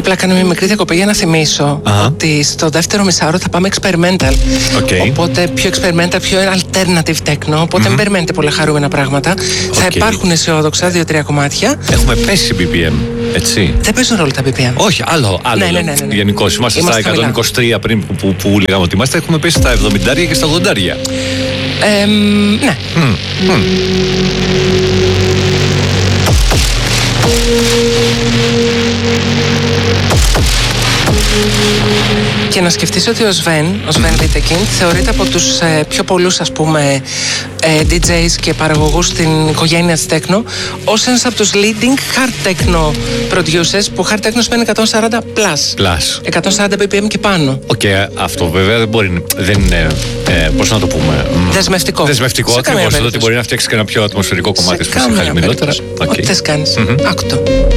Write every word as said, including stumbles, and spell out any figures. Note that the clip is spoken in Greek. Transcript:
Απλά κάνω μια μικρή διακοπή για να θυμίσω Α. ότι στο δεύτερο μισάωρο θα πάμε experimental. Okay. Οπότε πιο experimental, πιο alternative techno. Οπότε Mm-hmm. μην περιμένετε πολλά χαρούμενα πράγματα. Okay. Θα υπάρχουν αισιόδοξα δύο-τρία κομμάτια. Έχουμε πέσει μπι πι εμ, έτσι. Δεν παίζουν ρόλο τα μπι πι εμ. Όχι, άλλο. άλλο Ναι, ναι, ναι, ναι, ναι. Γενικώς είμαστε, Είμαστε στα εκατόν είκοσι τρία πριν που, που, που λέγαμε ότι είμαστε. Έχουμε πέσει στα εβδομήντα και στα ογδόντα. Ε, ναι. Mm. Mm. Και να σκεφτείς ότι ο Sven, ο Sven Wittekind, θεωρείται από τους ε, πιο πολλούς, ας πούμε, ε, ντι τζέις και παραγωγούς στην οικογένεια της techno ως ένας από τους leading hard techno producers, που hard techno σημαίνει εκατόν σαράντα plus. Plus. εκατόν σαράντα μπι πι εμ και πάνω. Οκ, okay, αυτό βέβαια δεν μπορεί. Δεν είναι. Ε, πώς να το πούμε. Δεσμευτικό. Δεσμευτικό ακριβώς. Εδώ ότι μπορεί να φτιάξει και ένα πιο ατμοσφαιρικό κομμάτι, σε καμία χαλιμιλότερα. περίπτωση. Ό,τι θες κάνεις. Mm-hmm. Άκου το.